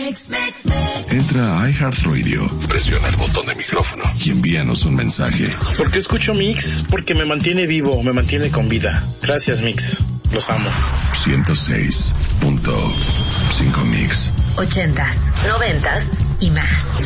Entra a iHeartRadio, presiona el botón de micrófono y envíanos un mensaje. ¿Por qué escucho Mix? Porque me mantiene vivo, me mantiene con vida. Gracias, Mix. Los amo. 106.5 Mix. 80s, 90s y más.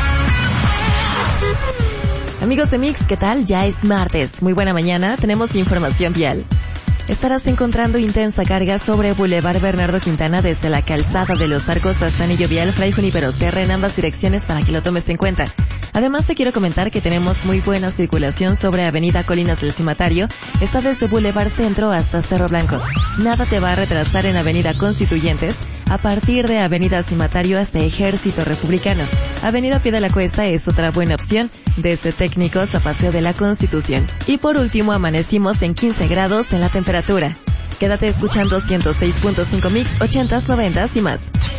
Amigos de Mix, ¿qué tal? Ya es martes. Muy buena mañana. Tenemos información vial. Estarás encontrando intensa carga sobre Boulevard Bernardo Quintana desde la calzada de Los Arcos hasta Anillo Vial Fray Junípero Serra en ambas direcciones para que lo tomes en cuenta. Además te quiero comentar que tenemos muy buena circulación sobre Avenida Colinas del Cimatario. Está desde Boulevard Centro hasta Cerro Blanco. Nada te va a retrasar en Avenida Constituyentes a partir de Avenida Cimatario hasta Ejército Republicano. Avenida Pie de la Cuesta es otra buena opción desde Técnicos a Paseo de la Constitución. Y por último amanecimos en 15 grados en la temperatura. Quédate escuchando 106.5 Mix, 80s, 90s y más.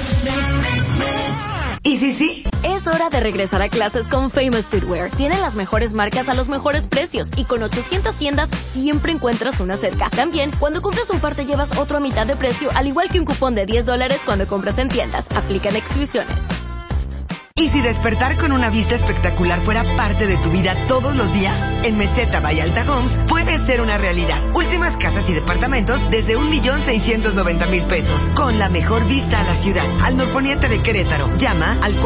¿Y sí? Es hora de regresar a clases con Famous Footwear. Tienen las mejores marcas a los mejores precios y con 800 tiendas siempre encuentras una cerca. También, cuando compras un par te llevas otro a mitad de precio, al igual que un cupón de $10 cuando compras en tiendas. Aplican exclusiones. ¿Y si despertar con una vista espectacular fuera parte de tu vida todos los días? En Meseta by Alta Homes puede ser una realidad. Últimas casas y departamentos desde 1,690,000 pesos, con la mejor vista a la ciudad. Al norponiente de Querétaro. Llama al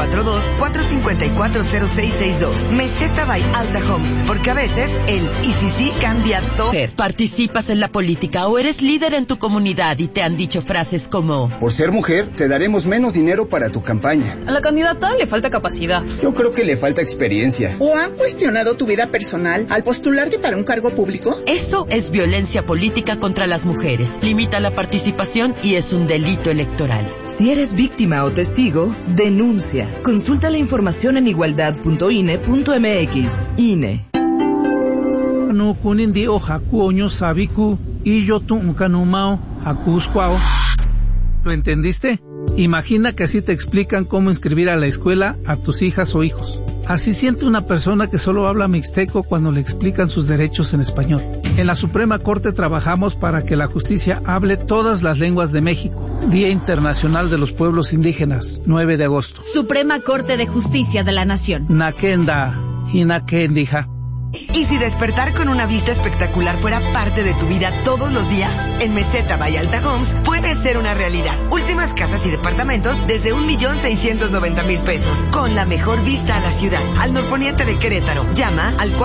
442-454-0662. Meseta by Alta Homes, porque a veces el y si sí cambia todo. ¿Participas en la política o eres líder en tu comunidad y te han dicho frases como: por ser mujer, te daremos menos dinero para tu campaña? A la candidata le falta capacidad. Yo creo que le falta experiencia. ¿O han cuestionado tu vida personal al postularte para un cargo público? Eso es violencia política contra las mujeres. Limita la participación y es un delito electoral. Si eres víctima o testigo, denuncia. Consulta la información en igualdad.ine.mx. INE. No kunindi o haku oño sabiku y yo tu unkanumao hakuskwao. ¿Lo entendiste? Imagina que así te explican cómo inscribir a la escuela a tus hijas o hijos. Así siente una persona que solo habla mixteco cuando le explican sus derechos en español. En la Suprema Corte trabajamos para que la justicia hable todas las lenguas de México. Día Internacional de los Pueblos Indígenas, 9 de agosto. Suprema Corte de Justicia de la Nación. Nakenda, Hinakendija. ¿Y si despertar con una vista espectacular fuera parte de tu vida todos los días? En Meseta by Alta Homes puede ser una realidad. Últimas casas y departamentos desde 1,690,000 pesos, con la mejor vista a la ciudad. Al norponiente de Querétaro. Llama al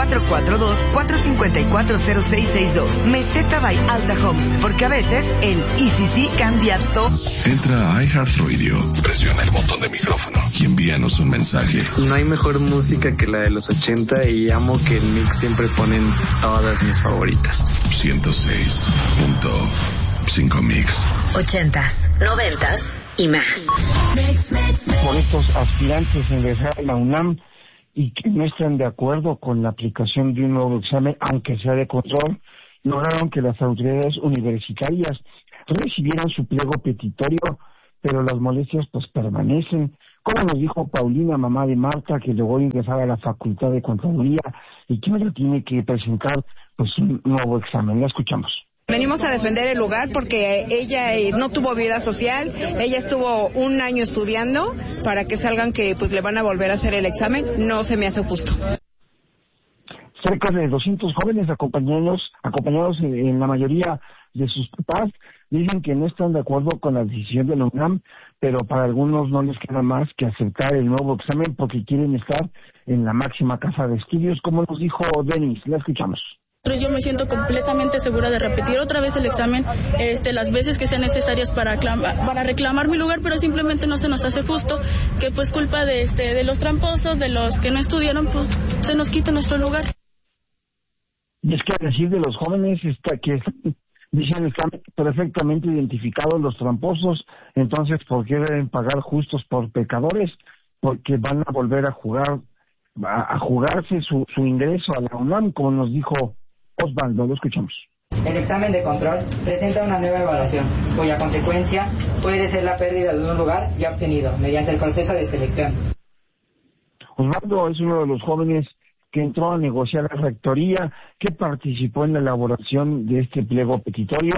442-454-0662. Meseta by Alta Homes, porque a veces el y si sí cambia todo. Entra a iHeartRadio, presiona el botón de micrófono y envíanos un mensaje. No hay mejor música que la de los 80 y amo que el Mix siempre ponen todas mis favoritas. 106.5 Mix. 80s, 90s y más. Por estos aspirantes a ingresar a la UNAM y que no están de acuerdo con la aplicación de un nuevo examen, aunque sea de control, lograron que las autoridades universitarias recibieran su pliego petitorio, pero las molestias pues permanecen. Como nos dijo Paulina, mamá de Marta, que logró ingresar a la Facultad de Contaduría y que ahora tiene que presentar pues un nuevo examen. La escuchamos. Venimos a defender el lugar porque ella no tuvo vida social, ella estuvo un año estudiando para que salgan que pues le van a volver a hacer el examen, no se me hace justo. Cerca de 200 jóvenes acompañados en la mayoría de sus papás dicen que no están de acuerdo con la decisión de la UNAM, pero para algunos no les queda más que aceptar el nuevo examen porque quieren estar en la máxima casa de estudios, como nos dijo Denis. La escuchamos. Yo me siento completamente segura de repetir otra vez el examen las veces que sean necesarias para reclamar mi lugar, pero simplemente no se nos hace justo que pues culpa de los tramposos, de los que no estudiaron, pues se nos quite nuestro lugar. Y es que a decir de los jóvenes dicen están perfectamente identificados los tramposos, entonces ¿por qué deben pagar justos por pecadores? Porque van a volver a jugarse su ingreso a la UNAM, como nos dijo Osvaldo. Lo escuchamos. El examen de control presenta una nueva evaluación, cuya consecuencia puede ser la pérdida de un lugar ya obtenido mediante el proceso de selección. Osvaldo es uno de los jóvenes que entró a negociar la rectoría, que participó en la elaboración de este pliego petitorio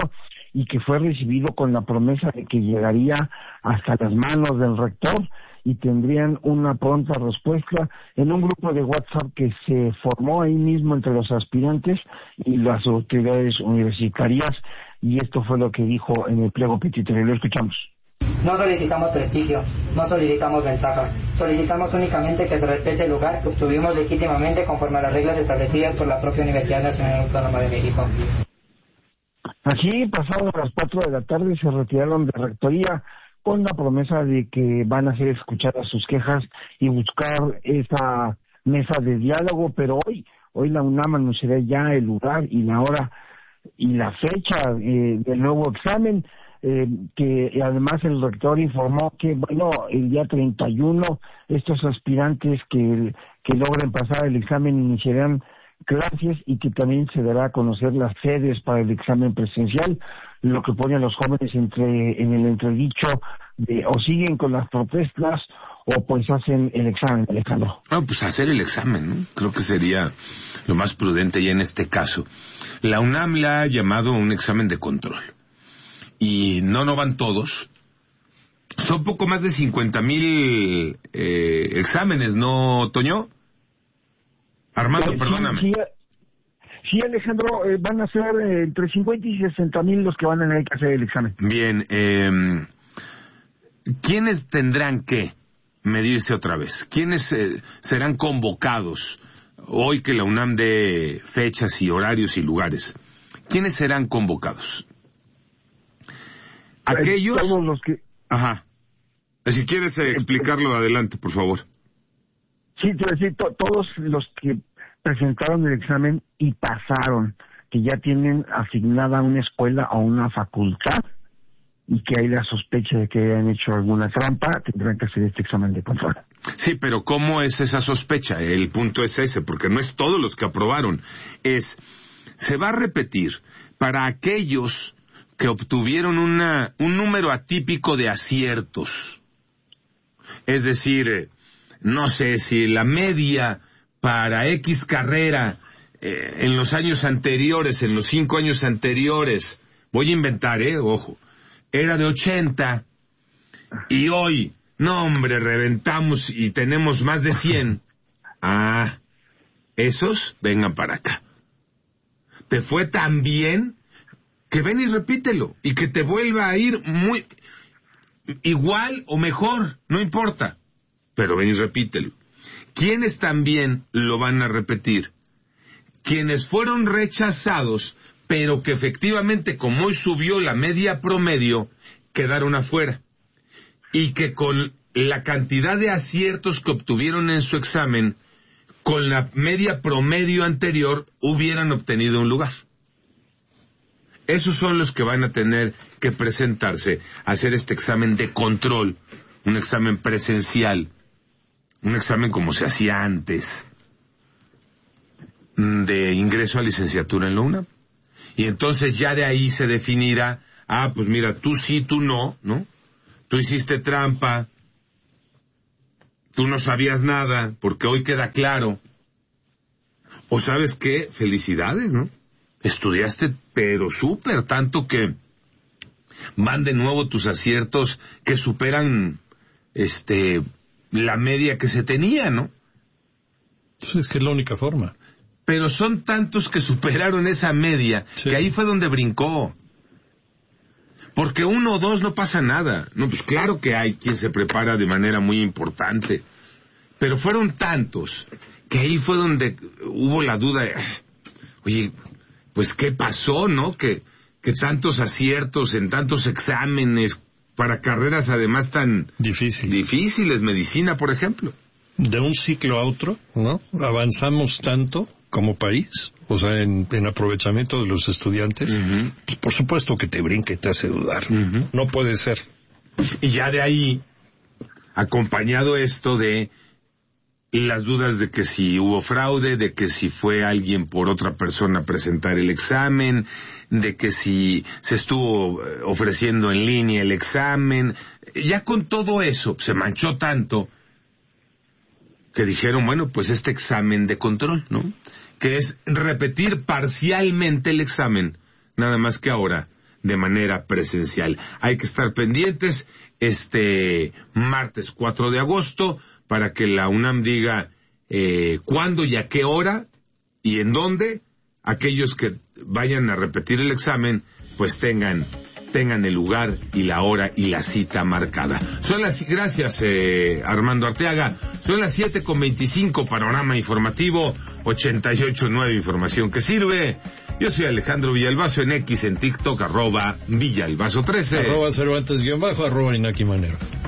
y que fue recibido con la promesa de que llegaría hasta las manos del rector y tendrían una pronta respuesta en un grupo de WhatsApp que se formó ahí mismo entre los aspirantes y las autoridades universitarias, y esto fue lo que dijo en el pliego petitorio. Lo escuchamos. No solicitamos prestigio, no solicitamos ventaja, solicitamos únicamente que se respete el lugar que obtuvimos legítimamente conforme a las reglas establecidas por la propia Universidad Nacional Autónoma de México. Así, pasadas las 4 de la tarde, se retiraron de rectoría con la promesa de que van a hacer escuchadas sus quejas y buscar esa mesa de diálogo, pero hoy la UNAM anunciará ya el lugar y la hora y la fecha del nuevo examen, que además el rector informó que, el día 31 estos aspirantes que logren pasar el examen iniciarán clases y que también se dará a conocer las sedes para el examen presencial, lo que pone a los jóvenes en el entredicho de o siguen con las protestas o pues hacen el examen, Alejandro. Pues hacer el examen, ¿no? Creo que sería lo más prudente ya en este caso. La UNAM la ha llamado un examen de control. Y no van todos. Son poco más de 50,000 exámenes, ¿no, Toño? Armando, perdóname. Sí, Alejandro, van a ser entre 50 y 60,000 los que van a tener que hacer el examen. Bien, ¿quiénes tendrán que medirse otra vez? ¿Quiénes serán convocados hoy que la UNAM dé fechas y horarios y lugares? ¿Quiénes serán convocados? Aquellos... Todos los que... Ajá. Si quieres explicarlo, adelante, por favor. Sí, te voy a decir, todos los que presentaron el examen y pasaron, que ya tienen asignada una escuela o una facultad y que hay la sospecha de que hayan hecho alguna trampa, tendrán que hacer este examen de control. Sí, pero ¿cómo es esa sospecha? El punto es ese, porque no es todos los que aprobaron. Se va a repetir para aquellos que obtuvieron un número atípico de aciertos. Es decir, no sé si la media para X carrera en los años anteriores, en los 5 años anteriores, voy a inventar, ojo, era de 80 y hoy, no hombre, reventamos y tenemos más de 100. Esos vengan para acá. Te fue tan bien que ven y repítelo, y que te vuelva a ir muy igual o mejor, no importa, pero ven y repítelo. ¿Quiénes también lo van a repetir? Quienes fueron rechazados, pero que efectivamente, como hoy subió la media promedio, quedaron afuera, y que con la cantidad de aciertos que obtuvieron en su examen, con la media promedio anterior, hubieran obtenido un lugar. Esos son los que van a tener que presentarse a hacer este examen de control, un examen presencial, un examen como se hacía antes de ingreso a licenciatura en la UNAM. Y entonces ya de ahí se definirá, pues mira, tú sí, tú no, ¿no? Tú hiciste trampa, tú no sabías nada, porque hoy queda claro. O ¿sabes qué? Felicidades, ¿no? Estudiaste, pero súper, tanto que van de nuevo tus aciertos que superan la media que se tenía, ¿no? Pues es que es la única forma. Pero son tantos que superaron esa media, sí, que ahí fue donde brincó. Porque 1 o 2 no pasa nada. No, pues claro que hay quien se prepara de manera muy importante. Pero fueron tantos que ahí fue donde hubo la duda de, oye, pues ¿qué pasó, no? Que tantos aciertos en tantos exámenes para carreras además tan difíciles, medicina, por ejemplo. De un ciclo a otro, ¿no? Avanzamos tanto como país, o sea, en aprovechamiento de los estudiantes. Uh-huh. Pues por supuesto que te brinca y te hace dudar. Uh-huh. No puede ser. Y ya de ahí, acompañado esto de las dudas de que si hubo fraude, de que si fue alguien por otra persona a presentar el examen, de que si se estuvo ofreciendo en línea el examen. Ya con todo eso se manchó tanto que dijeron, bueno, pues este examen de control, ¿no? Que es repetir parcialmente el examen, nada más que ahora de manera presencial. Hay que estar pendientes este martes 4 de agosto para que la UNAM diga cuándo y a qué hora y en dónde aquellos que vayan a repetir el examen pues tengan el lugar y la hora y la cita marcada. Gracias Armando Arteaga. Son las 7:25, panorama informativo 88.9, información que sirve. Yo soy Alejandro Villalbazo en X, en TikTok, @Villalbazo13. @Cervantes_, @Inaki Manero.